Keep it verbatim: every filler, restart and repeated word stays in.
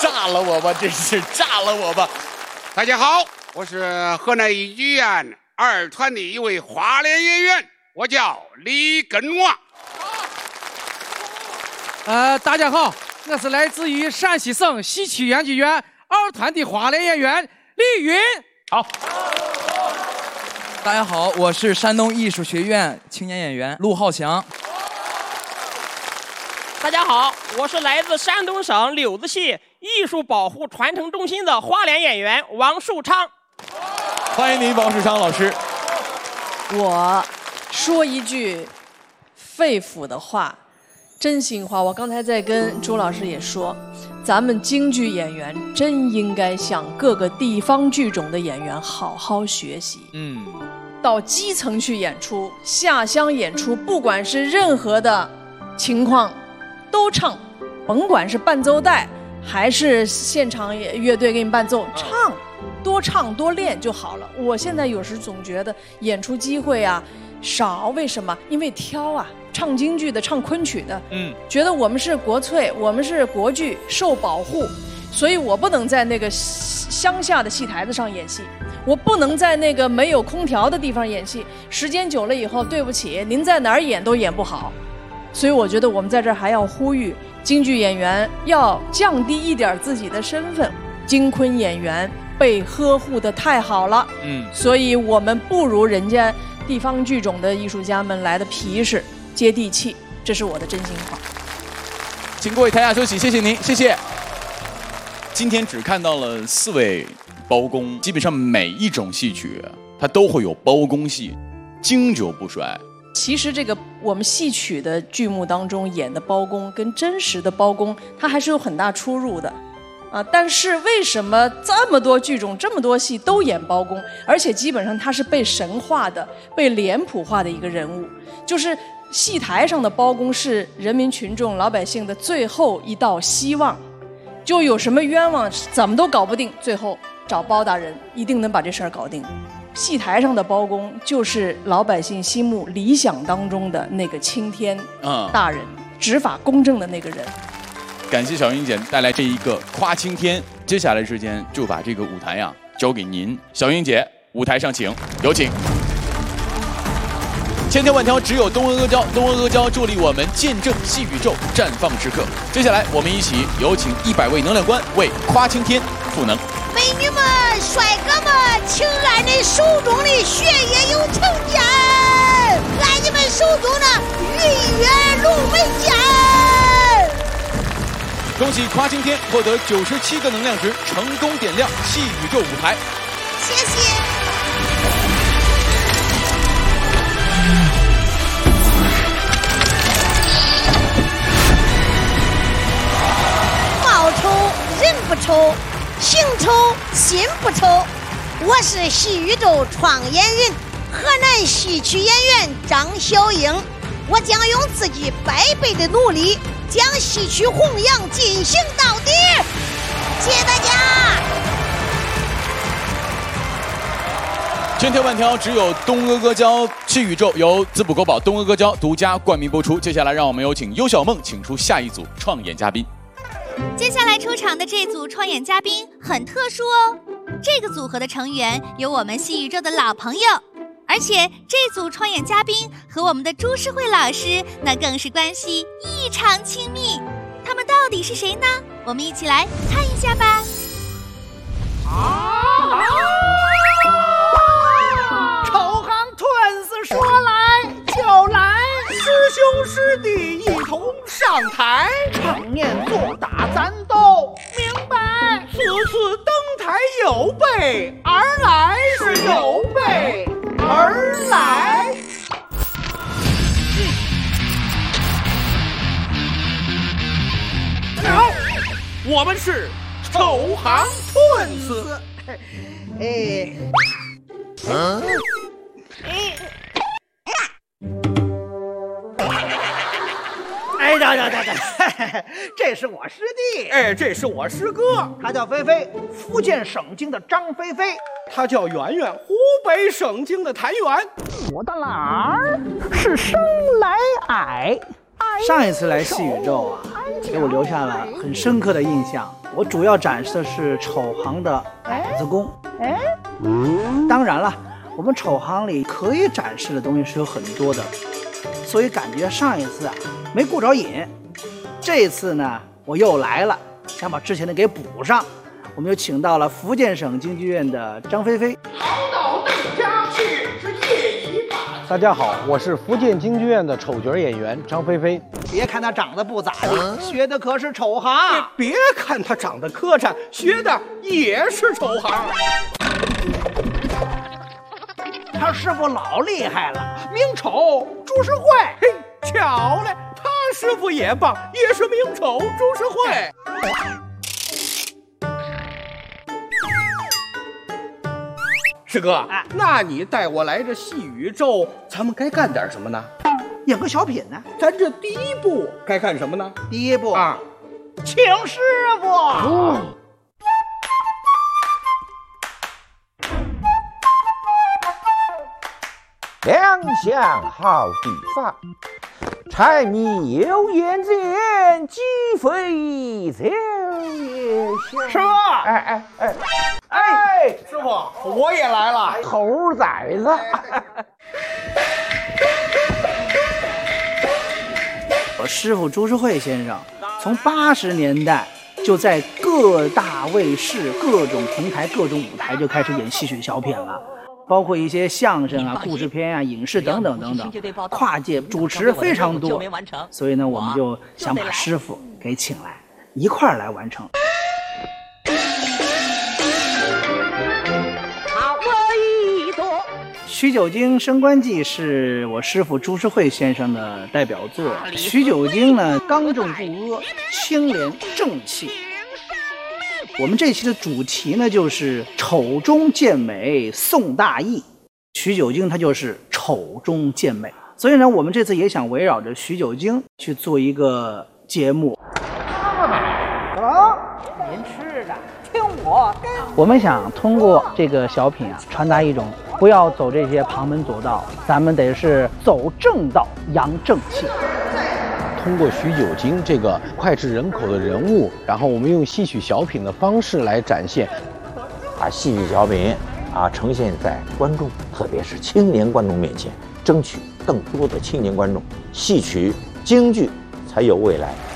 炸了我吧，真是炸了我吧！ 大家好，我是河南豫剧院二团的一位花脸演员，我叫李根娃。 呃，大家好，我是来自于陕西省戏曲演剧院二团的花脸演员李云。 好。 大家好，我是山东艺术学院青年演员陆浩翔。 大家好，我是来自山东省柳子戏艺术保护传承中心的花脸演员王树昌。 欢迎您，王树昌老师。 我说一句肺腑的话，真心话。我刚才在跟朱老师也说，咱们京剧演员真应该向各个地方剧种的演员好好学习。 嗯， 到基层去演出，下乡演出，不管是任何的情况，都唱，甭管是伴奏带还是现场乐队给你伴奏，唱，多唱多练就好了。我现在有时总觉得演出机会啊少，为什么？因为挑啊，唱京剧的、唱昆曲的，嗯，觉得我们是国粹，我们是国剧，受保护，所以我不能在那个乡下的戏台子上演戏，我不能在那个没有空调的地方演戏。时间久了以后，对不起，您在哪儿演都演不好。所以我觉得我们在这儿还要呼吁京剧演员要降低一点自己的身份。京昆演员被呵护得太好了，嗯，所以我们不如人家地方剧种的艺术家们来的皮实接地气，这是我的真心话。 请各位台下休息，谢谢您，谢谢。今天只看到了四位包公，基本上每一种戏曲它都会有包公戏，经久不衰。 其实这个我们戏曲的剧目当中演的包公跟真实的包公，它还是有很大出入的，啊！但是为什么这么多剧种、这么多戏都演包公，而且基本上他是被神化的、被脸谱化的一个人物？就是戏台上的包公是人民群众、老百姓的最后一道希望，就有什么冤枉怎么都搞不定，最后找包大人一定能把这事儿搞定。戏台上的包公就是老百姓心目理想当中的那个青天大人，嗯、执法公正的那个人。 感谢小英姐带来这一个夸青天，接下来时间就把这个舞台呀交给您，小英姐，舞台上请，有请。千挑万挑，只有东阿阿胶，东阿阿胶助力我们见证戏宇宙绽放时刻。接下来，我们一起有请一百位能量官为夸青天赋能。 美女们、帅哥们，请按你手中的血液有成见，按你们手中的鱼跃龙门剑。 恭喜夸青天获得九十七个能量值，成功点亮戏宇宙舞台。 谢谢。貌丑人不丑，情丑心不丑。我是戏宇宙创演人，河南戏曲演员张小英。我将用自己百倍的努力，将戏曲弘扬进行到底。谢谢大家。 千挑万挑，只有东阿阿胶戏宇宙由滋补国宝东阿阿胶独家冠名播出。接下来，让我们有请优小梦请出下一组创演嘉宾。 接下来出场的这组创演嘉宾很特殊哦，这个组合的成员有我们戏宇宙的老朋友，而且这组创演嘉宾和我们的朱世慧老师那更是关系异常亲密。他们到底是谁呢？我们一起来看一下吧。 啊！臭行屯子说来就来，师兄师弟一同上台，常年做大战斗，明白？此次登台有备而来，是有备而来。大家好，我们是臭行屯子。哎，嗯，哎。哎呀呀呀呀！这是我师弟，哎，这是我师哥，他叫飞飞，福建省京的张飞飞，他叫圆圆，湖北省京的谭元。我的哪儿是生来矮？ 上一次来戏宇宙啊，给我留下了很深刻的印象。 我主要展示的是丑行的矮子功。哎，当然了，我们丑行里可以展示的东西是有很多的，所以感觉上一次啊没顾着瘾，这次呢我又来了，想把之前的给补上。我们又请到了福建省京剧院的张菲菲。 好到邓家去，是夜已晚。 大家好，我是福建京剧院的丑角演员张菲菲。 别看她长得不咋地，学的可是丑行。 别看她长得磕碜，学的也是丑行。 他师傅老厉害了， 名丑株式会。嘿，巧了，他师傅也棒，也是名丑株式会。师哥，哎，那你带我来这戏宇宙，咱们该干点什么呢？ 演个小品呢。 咱这第一步该干什么呢？ 第一步啊， 请师傅。哦两相好地方，柴米油盐酱，鸡飞走也香。 师傅， 哎哎哎哎，师傅，我也来了， 猴崽子。 我师傅株式会先生从八十年代就在各大卫视、各种平台、各种舞台就开始演戏曲小品了。包括一些相声啊、故事片啊、影视等等等等，跨界主持非常多，所以呢，我们就想把师傅给请来，一块儿来完成。许九经升官记是我师傅株式会先生的代表作。许九经呢，刚正不阿，清廉正气。我们这期的主题呢，就是丑中见美宋大义。许九经他就是丑中见美，所以呢，我们这次也想围绕着许九经去做一个节目。 走，您吃的，听我。 我们想通过这个小品啊，传达一种不要走这些旁门左道，咱们得是走正道，扬正气。 通过许九经这个脍炙人口的人物，然后我们用戏曲小品的方式来展现， 把戏曲小品啊呈现在观众，特别是青年观众面前，争取更多的青年观众，戏曲京剧才有未来。